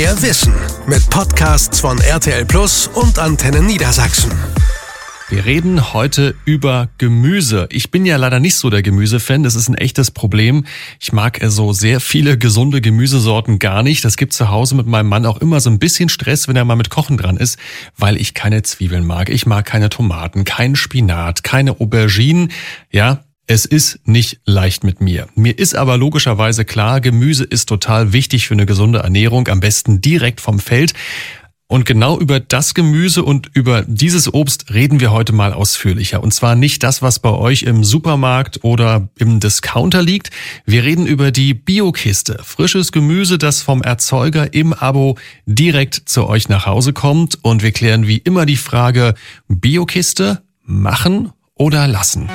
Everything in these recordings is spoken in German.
Mehr Wissen mit Podcasts von RTL Plus und Antenne Niedersachsen. Wir reden heute über Gemüse. Ich bin ja leider nicht so der Gemüsefan, das ist ein echtes Problem. Ich mag so sehr viele gesunde Gemüsesorten gar nicht. Das gibt zu Hause mit meinem Mann auch immer so ein bisschen Stress, wenn er mal mit Kochen dran ist, weil ich keine Zwiebeln mag. Ich mag keine Tomaten, keinen Spinat, keine Auberginen. Ja, es ist nicht leicht mit mir. Mir ist aber logischerweise klar, Gemüse ist total wichtig für eine gesunde Ernährung, am besten direkt vom Feld. Und genau über das Gemüse und über dieses Obst reden wir heute mal ausführlicher. Und zwar nicht das, was bei euch im Supermarkt oder im Discounter liegt. Wir reden über die Bio-Kiste. Frisches Gemüse, das vom Erzeuger im Abo direkt zu euch nach Hause kommt. Und wir klären wie immer die Frage, Bio-Kiste machen oder lassen?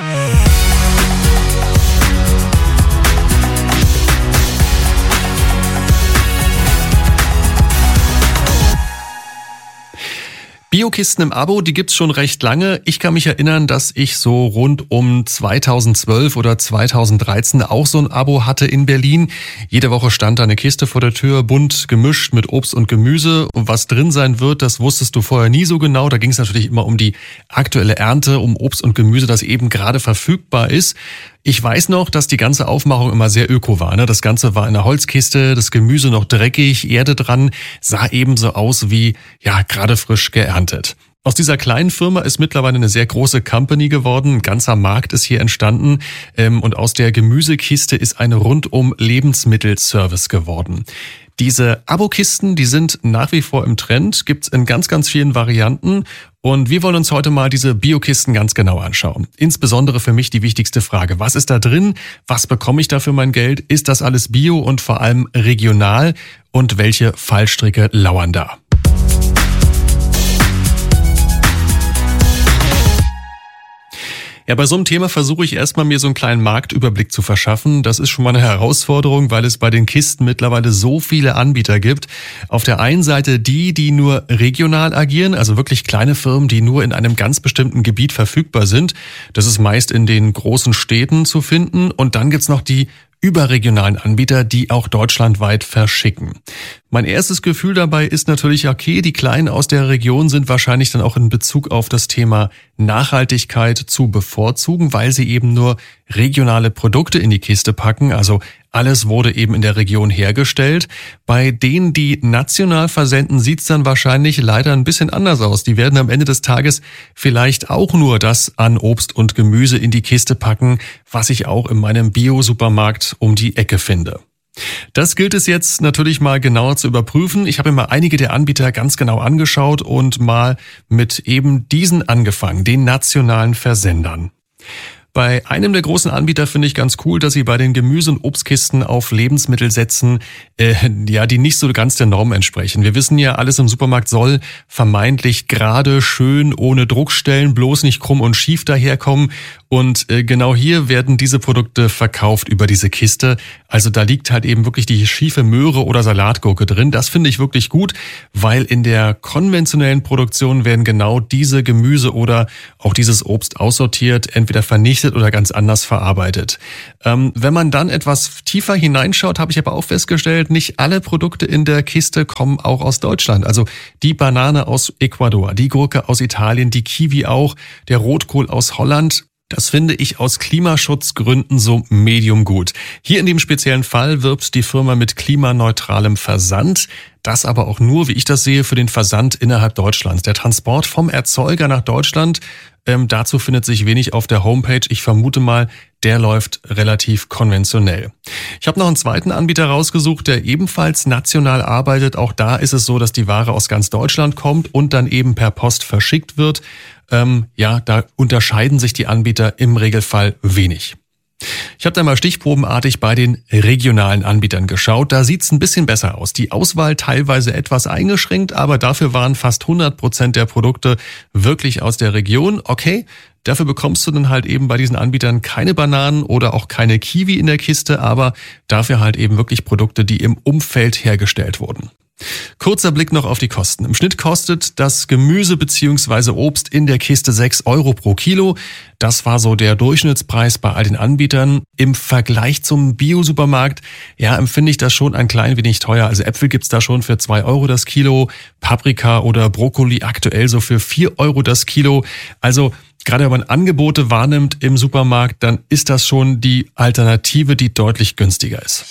Bio-Kisten im Abo, die gibt's schon recht lange. Ich kann mich erinnern, dass ich so rund um 2012 oder 2013 auch so ein Abo hatte in Berlin. Jede Woche stand da eine Kiste vor der Tür, bunt gemischt mit Obst und Gemüse. Und was drin sein wird, das wusstest du vorher nie so genau. Da ging es natürlich immer um die aktuelle Ernte, um Obst und Gemüse, das eben gerade verfügbar ist. Ich weiß noch, dass die ganze Aufmachung immer sehr öko war. Das Ganze war in einer Holzkiste, das Gemüse noch dreckig, Erde dran, sah ebenso aus wie, ja, gerade frisch geerntet. Aus dieser kleinen Firma ist mittlerweile eine sehr große Company geworden. Ein ganzer Markt ist hier entstanden. Und aus der Gemüsekiste ist ein rundum Lebensmittelservice geworden. Diese Abokisten, die sind nach wie vor im Trend, gibt's in ganz, ganz vielen Varianten. Und wir wollen uns heute mal diese Biokisten ganz genau anschauen. Insbesondere für mich die wichtigste Frage. Was ist da drin? Was bekomme ich da für mein Geld? Ist das alles bio und vor allem regional? Und welche Fallstricke lauern da? Ja, bei so einem Thema versuche ich erstmal mir so einen kleinen Marktüberblick zu verschaffen. Das ist schon mal eine Herausforderung, weil es bei den Kisten mittlerweile so viele Anbieter gibt. Auf der einen Seite die nur regional agieren, also wirklich kleine Firmen, die nur in einem ganz bestimmten Gebiet verfügbar sind. Das ist meist in den großen Städten zu finden. Und dann gibt's noch die überregionalen Anbieter, die auch deutschlandweit verschicken. Mein erstes Gefühl dabei ist natürlich, okay, die Kleinen aus der Region sind wahrscheinlich dann auch in Bezug auf das Thema Nachhaltigkeit zu bevorzugen, weil sie eben nur regionale Produkte in die Kiste packen, also alles wurde eben in der Region hergestellt. Bei denen, die national versenden, sieht's dann wahrscheinlich leider ein bisschen anders aus. Die werden am Ende des Tages vielleicht auch nur das an Obst und Gemüse in die Kiste packen, was ich auch in meinem Bio-Supermarkt um die Ecke finde. Das gilt es jetzt natürlich mal genauer zu überprüfen. Ich habe mir mal einige der Anbieter ganz genau angeschaut und mal mit eben diesen angefangen, den nationalen Versendern. Bei einem der großen Anbieter finde ich ganz cool, dass sie bei den Gemüse- und Obstkisten auf Lebensmittel setzen, die nicht so ganz der Norm entsprechen. Wir wissen ja, alles im Supermarkt soll vermeintlich gerade, schön, ohne Druckstellen, bloß nicht krumm und schief daherkommen. Und genau hier werden diese Produkte verkauft über diese Kiste. Also da liegt halt eben wirklich die schiefe Möhre oder Salatgurke drin. Das finde ich wirklich gut, weil in der konventionellen Produktion werden genau diese Gemüse oder auch dieses Obst aussortiert, entweder vernichtet oder ganz anders verarbeitet. Wenn man dann etwas tiefer hineinschaut, habe ich aber auch festgestellt, nicht alle Produkte in der Kiste kommen auch aus Deutschland. Also die Banane aus Ecuador, die Gurke aus Italien, die Kiwi auch, der Rotkohl aus Holland. Das finde ich aus Klimaschutzgründen so medium gut. Hier in dem speziellen Fall wirbt die Firma mit klimaneutralem Versand. Das aber auch nur, wie ich das sehe, für den Versand innerhalb Deutschlands. Der Transport vom Erzeuger nach Deutschland, dazu findet sich wenig auf der Homepage. Ich vermute mal, der läuft relativ konventionell. Ich habe noch einen zweiten Anbieter rausgesucht, der ebenfalls national arbeitet. Auch da ist es so, dass die Ware aus ganz Deutschland kommt und dann eben per Post verschickt wird. Da unterscheiden sich die Anbieter im Regelfall wenig. Ich habe da mal stichprobenartig bei den regionalen Anbietern geschaut. Da sieht's ein bisschen besser aus. Die Auswahl teilweise etwas eingeschränkt, aber dafür waren fast 100% der Produkte wirklich aus der Region. Okay, dafür bekommst du dann halt eben bei diesen Anbietern keine Bananen oder auch keine Kiwi in der Kiste, aber dafür halt eben wirklich Produkte, die im Umfeld hergestellt wurden. kurzer Blick noch auf die Kosten. Im Schnitt kostet das Gemüse bzw. Obst in der Kiste 6 Euro pro Kilo. Das war so der Durchschnittspreis bei all den Anbietern. Im Vergleich zum Bio-Supermarkt, empfinde ich das schon ein klein wenig teuer. Also Äpfel gibt's da schon für 2 Euro das Kilo, Paprika oder Brokkoli aktuell so für 4 Euro das Kilo. Also gerade wenn man Angebote wahrnimmt im Supermarkt, dann ist das schon die Alternative, die deutlich günstiger ist.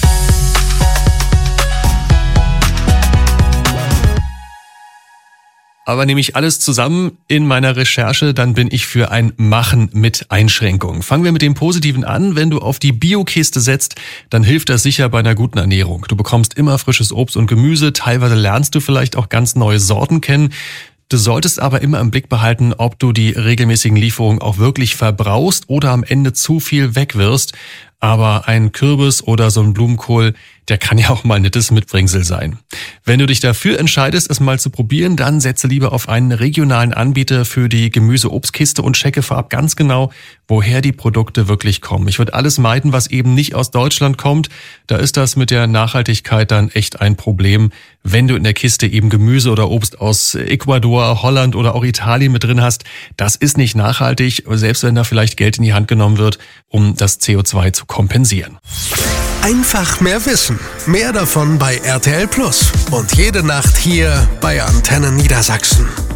Aber nehme ich alles zusammen in meiner Recherche, dann bin ich für ein Machen mit Einschränkungen. Fangen wir mit dem Positiven an. Wenn du auf die Bio-Kiste setzt, dann hilft das sicher bei einer guten Ernährung. Du bekommst immer frisches Obst und Gemüse. Teilweise lernst du vielleicht auch ganz neue Sorten kennen. Du solltest aber immer im Blick behalten, ob du die regelmäßigen Lieferungen auch wirklich verbrauchst oder am Ende zu viel wegwirfst. Aber ein Kürbis oder so ein Blumenkohl, der kann ja auch mal ein nettes Mitbringsel sein. Wenn du dich dafür entscheidest, es mal zu probieren, dann setze lieber auf einen regionalen Anbieter für die Gemüse-Obstkiste und checke vorab ganz genau, woher die Produkte wirklich kommen. Ich würde alles meiden, was eben nicht aus Deutschland kommt. Da ist das mit der Nachhaltigkeit dann echt ein Problem, wenn du in der Kiste eben Gemüse oder Obst aus Ecuador, Holland oder auch Italien mit drin hast. Das ist nicht nachhaltig, selbst wenn da vielleicht Geld in die Hand genommen wird, um das CO2 zu kompensieren. Einfach mehr wissen. Mehr davon bei RTL Plus. Und jede Nacht hier bei Antenne Niedersachsen.